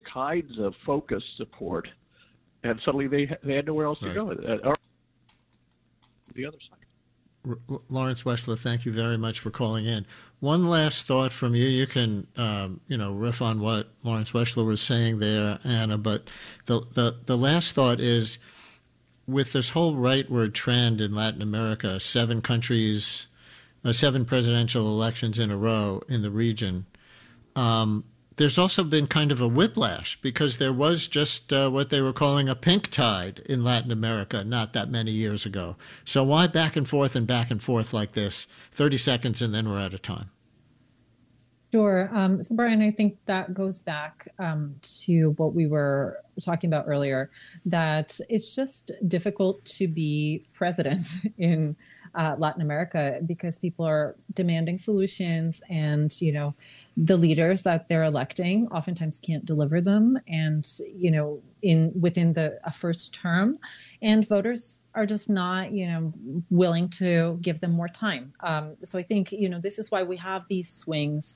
kinds of focused support, and suddenly they had nowhere else to go. Or the other side. Lawrence Weschler, thank you very much for calling in. One last thought from you. You can, riff on what Lawrence Weschler was saying there, Anna. But the last thought is, with this whole rightward trend in Latin America, 7 presidential elections in a row in the region. There's also been kind of a whiplash because there was just what they were calling a pink tide in Latin America not that many years ago. So why back and forth like this? 30 seconds and then we're out of time. Sure. So, Brian, I think that goes back to what we were talking about earlier, that it's just difficult to be president in Latin America because people are demanding solutions, and the leaders that they're electing oftentimes can't deliver them, and within a first term, and voters are just not willing to give them more time. So I think this is why we have these swings.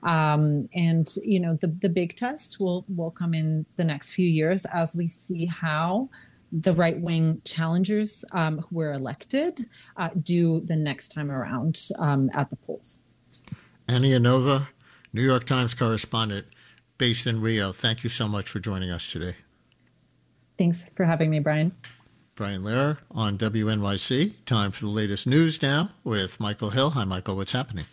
The big test will come in the next few years as we see how the right-wing challengers who were elected do the next time around at the polls. Anna Yanova, New York Times correspondent based in Rio. Thank you so much for joining us today. Thanks for having me, Brian. Brian Lehrer on WNYC. Time for the latest news now with Michael Hill. Hi, Michael. What's happening?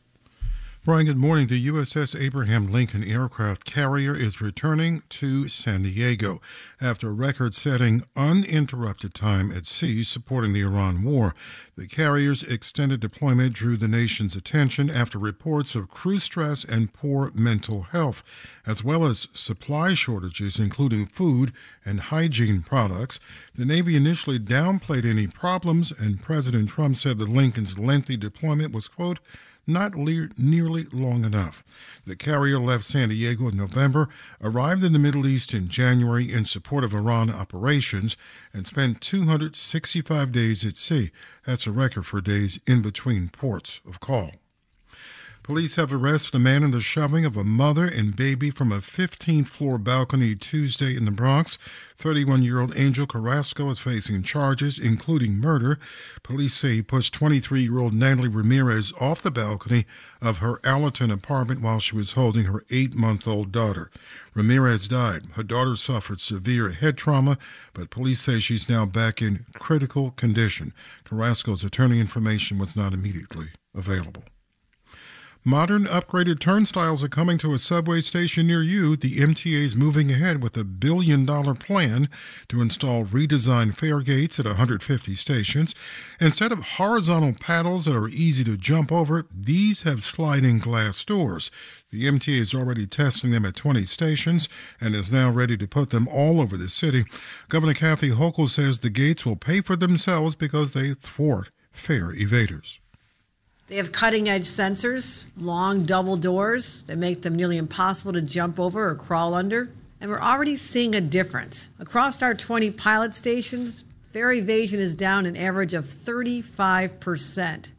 Brian, good morning. The USS Abraham Lincoln aircraft carrier is returning to San Diego after a record-setting uninterrupted time at sea supporting the Iran war. The carrier's extended deployment drew the nation's attention after reports of crew stress and poor mental health, as well as supply shortages, including food and hygiene products. The Navy initially downplayed any problems, and President Trump said the Lincoln's lengthy deployment was, quote, not nearly long enough. The carrier left San Diego in November, arrived in the Middle East in January in support of Iran operations, and spent 265 days at sea. That's a record for days in between ports of call. Police have arrested a man in the shoving of a mother and baby from a 15th-floor balcony Tuesday in the Bronx. 31-year-old Angel Carrasco is facing charges, including murder. Police say he pushed 23-year-old Natalie Ramirez off the balcony of her Allerton apartment while she was holding her 8-month-old daughter. Ramirez died. Her daughter suffered severe head trauma, but police say she's now back in critical condition. Carrasco's attorney information was not immediately available. Modern upgraded turnstiles are coming to a subway station near you. The MTA is moving ahead with a $1 billion plan to install redesigned fare gates at 150 stations. Instead of horizontal paddles that are easy to jump over, these have sliding glass doors. The MTA is already testing them at 20 stations and is now ready to put them all over the city. Governor Kathy Hochul says the gates will pay for themselves because they thwart fare evaders. They have cutting-edge sensors, long double doors that make them nearly impossible to jump over or crawl under. And we're already seeing a difference. Across our 20 pilot stations, fare evasion is down an average of 35%.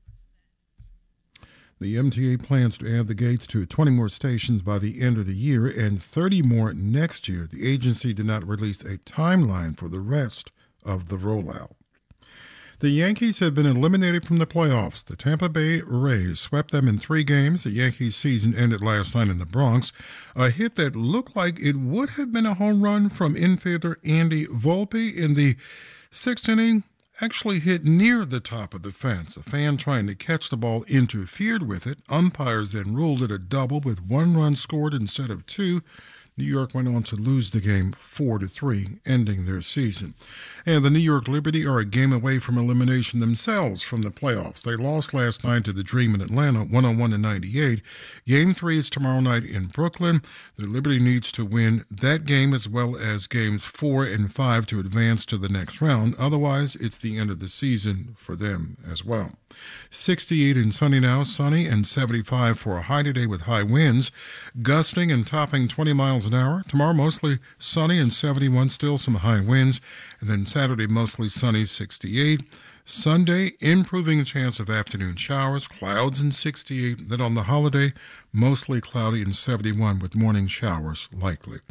The MTA plans to add the gates to 20 more stations by the end of the year and 30 more next year. The agency did not release a timeline for the rest of the rollout. The Yankees have been eliminated from the playoffs. The Tampa Bay Rays swept them in 3 games. The Yankees season ended last night in the Bronx. A hit that looked like it would have been a home run from infielder Andy Volpe in the 6th inning actually hit near the top of the fence. A fan trying to catch the ball interfered with it. Umpires then ruled it a double with 1 run scored instead of 2. New York went on to lose the game 4-3, ending their season. And the New York Liberty are a game away from elimination themselves from the playoffs. They lost last night to the Dream in Atlanta, 101-98. Game 3 is tomorrow night in Brooklyn. The Liberty needs to win that game as well as games 4 and 5 to advance to the next round. Otherwise, it's the end of the season for them as well. 68 and sunny now, sunny and 75 for a high today with high winds, gusting and topping 20 miles an hour. Tomorrow mostly sunny and 71, still some high winds. And then Saturday mostly sunny, 68. Sunday, improving chance of afternoon showers, clouds and 68. Then on the holiday, mostly cloudy and 71 with morning showers likely.